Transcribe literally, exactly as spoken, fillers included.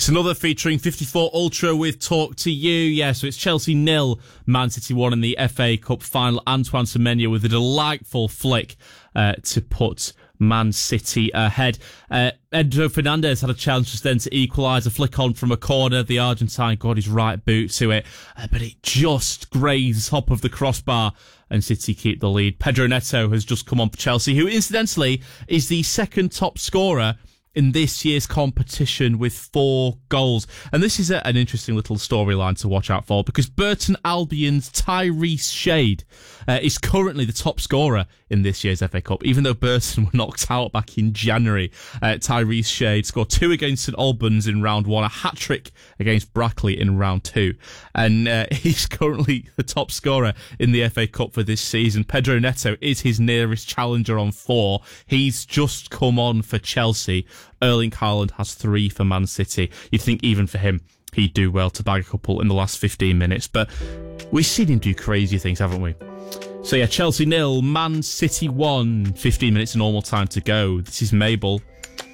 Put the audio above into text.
It's another featuring fifty-four Ultra with Talk to You. Yeah, so it's Chelsea nil, Man City one in the F A Cup final. Antoine Semenyo with a delightful flick uh, to put Man City ahead. Uh, Enzo Fernandez had a challenge just then to equalise, a flick on from a corner. The Argentine got his right boot to it, uh, but it just grazed top of the crossbar and City keep the lead. Pedro Neto has just come on for Chelsea, who incidentally is the second top scorer in this year's competition with four goals. And this is a, an interesting little storyline to watch out for, because Burton Albion's Tyrese Shade uh, is currently the top scorer in this year's F A Cup, even though Burton were knocked out back in January. Uh, Tyrese Shade scored two against St Albans in round one, a hat-trick against Brackley in round two. And uh, he's currently the top scorer in the F A Cup for this season. Pedro Neto is his nearest challenger on four. He's just come on for Chelsea. Erling Haaland has three for Man City. You'd think even for him, he'd do well to bag a couple in the last fifteen minutes. But we've seen him do crazy things, haven't we? So yeah, Chelsea nil, Man City one, fifteen minutes of normal time to go. This is Mabel.